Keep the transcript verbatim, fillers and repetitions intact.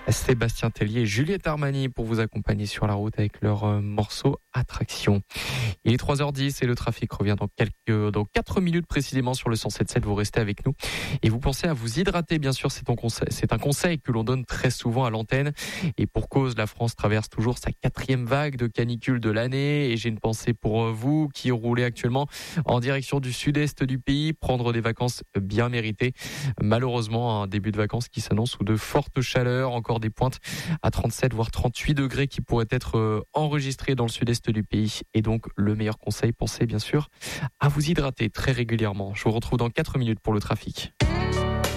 Sébastien Tellier et Juliette Armani pour vous accompagner sur la route avec leur euh, morceau Attraction. Il est trois heures dix et le trafic revient dans quelques, dans quatre minutes précisément sur le cent sept sept. Vous restez avec nous et vous pensez à vous hydrater. Bien sûr, c'est un conseil, c'est un conseil que l'on donne très souvent à l'antenne. Et pour cause, la France traverse toujours sa quatrième vague de canicule de l'année. Et j'ai une pensée pour vous qui roulez actuellement en direction du sud-est du pays, prendre des vacances bien méritées. Malheureusement, un début de vacances qui s'annonce sous de fortes chaleurs, encore des pointes à trente-sept voire trente-huit degrés qui pourraient être enregistrées dans le sud-est du pays. Et donc, le meilleur conseil, pensez bien sûr à vous hydrater très régulièrement. Je vous retrouve dans quatre minutes pour le trafic.